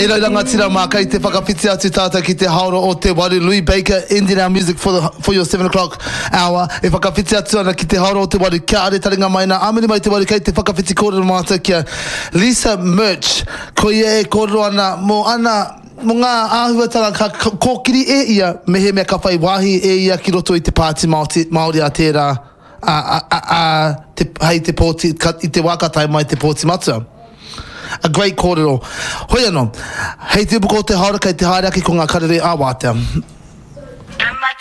E rau ranga tira mā kai te whakawhiti atu tātou ki te haoro o te waru. Louis Baker, ending our music for your 7 o'clock hour. E whakawhiti atu ana ki te haoro o te waru. Kia are taringa mai nā amini mai te waru kei te whakawhiti kōrero mātou kia Lisa Merch. Ko ia e kōrero ana mo ngā āhuatanga ka kōkiri e ia mehe mea ka whai wāhi e ia ki roto i te pāti Māori a tērā hei te pōti, i te wakatai mai te pōti matua. A great kōrero. Hoi anō, hei te upu ko te haora kei te haere aki ko ngā karere ā wātea.